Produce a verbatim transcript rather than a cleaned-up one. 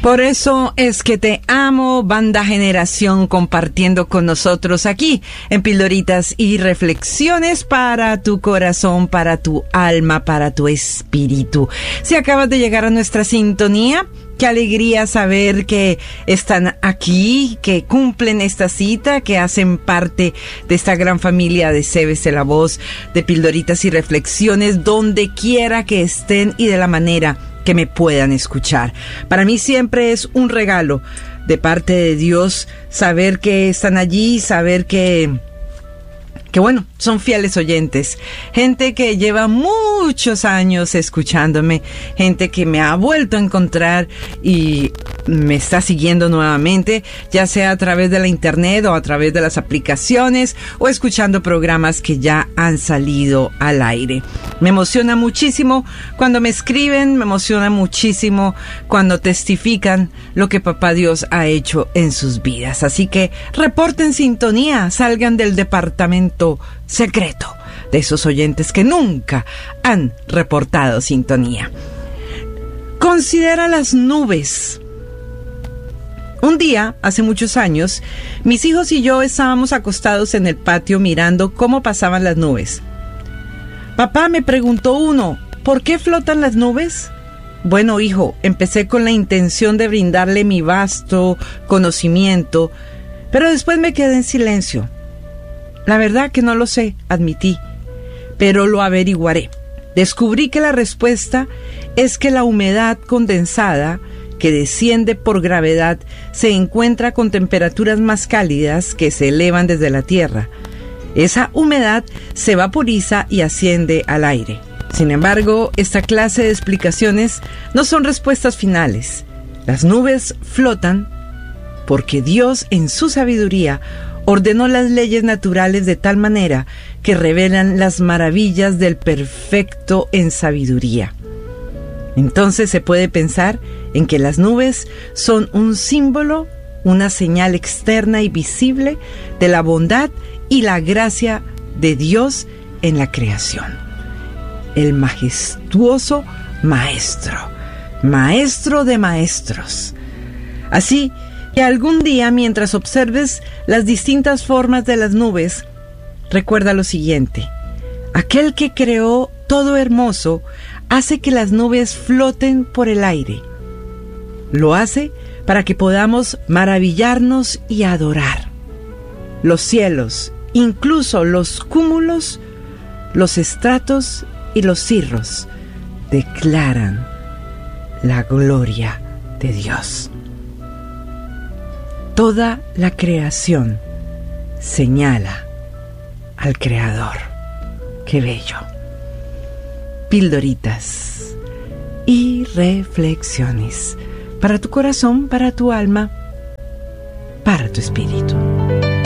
Por eso es que te amo, Banda Generación, compartiendo con nosotros aquí en Pildoritas y Reflexiones para tu corazón, para tu alma, para tu espíritu. Si acabas de llegar a nuestra sintonía, qué alegría saber que están aquí, que cumplen esta cita, que hacen parte de esta gran familia de C B C La Voz, de Pildoritas y Reflexiones, donde quiera que estén y de la manera que me puedan escuchar. Para mí siempre es un regalo de parte de Dios saber que están allí, saber que que bueno, son fieles oyentes, gente que lleva muchos años escuchándome, gente que me ha vuelto a encontrar y me está siguiendo nuevamente, ya sea a través de la internet o a través de las aplicaciones o escuchando programas que ya han salido al aire. Me emociona muchísimo cuando me escriben, me emociona muchísimo cuando testifican lo que Papá Dios ha hecho en sus vidas. Así que reporten sintonía, salgan del departamento secreto de esos oyentes que nunca han reportado sintonía. Considera las nubes. Un día, hace muchos años, mis hijos y yo estábamos acostados en el patio mirando cómo pasaban las nubes. Papá, me preguntó uno, ¿por qué flotan las nubes? Bueno, hijo, empecé con la intención de brindarle mi vasto conocimiento, pero después me quedé en silencio. La verdad que no lo sé, admití, pero lo averiguaré. Descubrí que la respuesta es que la humedad condensada que desciende por gravedad se encuentra con temperaturas más cálidas que se elevan desde la Tierra. Esa humedad se vaporiza y asciende al aire. Sin embargo, esta clase de explicaciones no son respuestas finales. Las nubes flotan porque Dios, en su sabiduría, ordenó las leyes naturales de tal manera que revelan las maravillas del perfecto en sabiduría. Entonces se puede pensar en que las nubes son un símbolo, una señal externa y visible de la bondad y la gracia de Dios en la creación. El majestuoso Maestro, Maestro de maestros. Así que algún día, mientras observes las distintas formas de las nubes, recuerda lo siguiente: aquel que creó todo hermoso hace que las nubes floten por el aire. Lo hace para que podamos maravillarnos y adorar. Los cielos, incluso los cúmulos, los estratos y los cirros, declaran la gloria de Dios. Toda la creación señala al Creador. ¡Qué bello! Pildoritas y reflexiones para tu corazón, para tu alma, para tu espíritu.